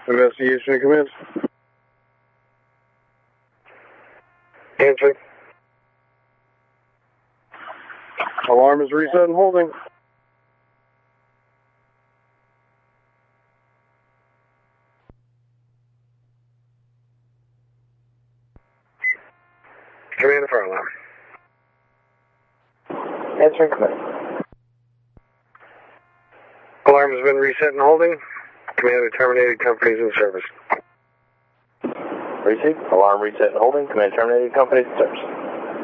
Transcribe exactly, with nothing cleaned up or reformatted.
Investigation to commence. Answering. Alarm is reset and holding. Command fire alarm. Answering command. Alarm has been reset and holding. Command terminated companies in service. Received. Alarm reset and holding. Command terminated companies in service.